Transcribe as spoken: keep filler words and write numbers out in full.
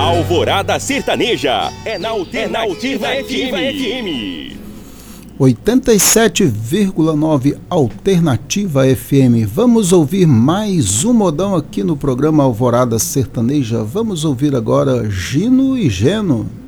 Alvorada Sertaneja é na Alternativa F M. oitenta e sete vírgula nove Alternativa F M. Vamos ouvir mais um modão aqui no programa Alvorada Sertaneja. Vamos ouvir agora Gino e Geno.